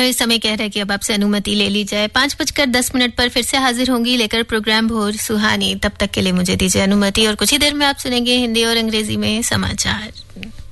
और समय कह रहा है कि अब आपसे अनुमति ले ली जाए। 5:10 पर फिर से हाजिर होंगी लेकर प्रोग्राम भोर सुहानी। तब तक के लिए मुझे दीजिए अनुमति और कुछ ही देर में आप सुनेंगे हिंदी और अंग्रेजी में समाचार।